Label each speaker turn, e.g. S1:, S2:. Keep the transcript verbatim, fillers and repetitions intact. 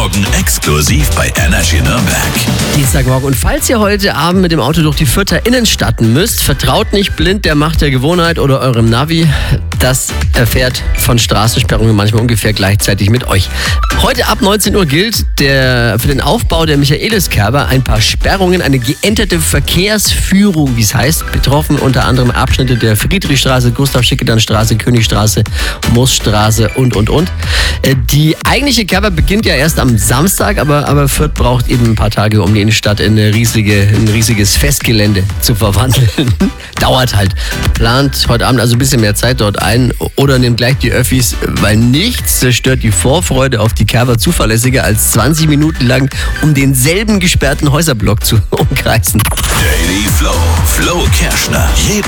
S1: Dienstagmorgen exklusiv bei Energy Nürnberg.
S2: Dienstagmorgen. Und falls ihr heute Abend mit dem Auto durch die Fürther Innenstadt müsst, vertraut nicht blind der Macht der Gewohnheit oder eurem Navi. Das erfährt von Straßensperrungen manchmal ungefähr gleichzeitig mit euch. Heute ab neunzehn Uhr gilt der, für den Aufbau der Michaeliskerber ein paar Sperrungen, eine geänderte Verkehrsführung, wie es heißt. Betroffen unter anderem Abschnitte der Friedrichstraße, Gustav-Schickedann-Straße, Königstraße, Moosstraße und, und, und. Die eigentliche Kerber beginnt ja erst am Samstag, aber, aber Fürth braucht eben ein paar Tage, um die Innenstadt in eine riesige, ein riesiges Festgelände zu verwandeln. Dauert halt. Plant heute Abend also ein bisschen mehr Zeit dort ein oder nehmt gleich die Öffis, weil nichts zerstört die Vorfreude auf die Kerber zuverlässiger als zwanzig Minuten lang um denselben gesperrten Häuserblock zu umkreisen.
S1: Daily Flow. Flo Kerschner. Jeden